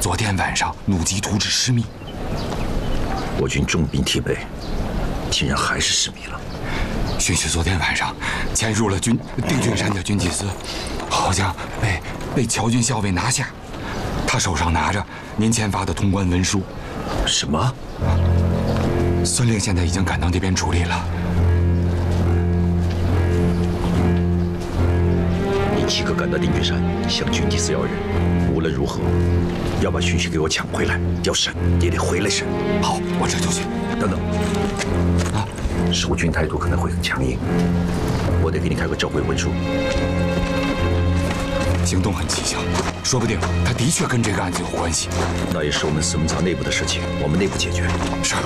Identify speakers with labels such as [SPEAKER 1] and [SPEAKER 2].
[SPEAKER 1] 昨天晚上怒击图纸失密，
[SPEAKER 2] 我军重兵贴背，竟然还是失密了。
[SPEAKER 1] 荀彧昨天晚上潜入了定军山的军机司，好像被乔军校尉拿下。他手上拿着您签发的通关文书。
[SPEAKER 2] 什么？
[SPEAKER 1] 孙令现在已经赶到那边处理了。
[SPEAKER 2] 你即刻赶到定军山，向军机司要人，无论如何要把荀彧给我抢回来，要审也得回来审。
[SPEAKER 1] 好，我这就去。
[SPEAKER 2] 等等，守军态度可能会很强硬，我得给你开个召回文书。
[SPEAKER 1] 行动很蹊跷，说不定他的确跟这个案子有关系。
[SPEAKER 2] 那也是我们司文仓内部的事情，我们内部解决。
[SPEAKER 1] 是。